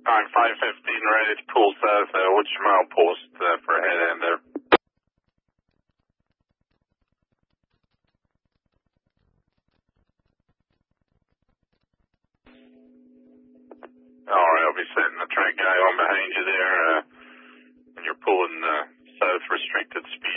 Time 515, ready to pull south, which mile post for a head end there? Alright, I'll be setting the track guy on behind you there, and you're pulling south restricted speed.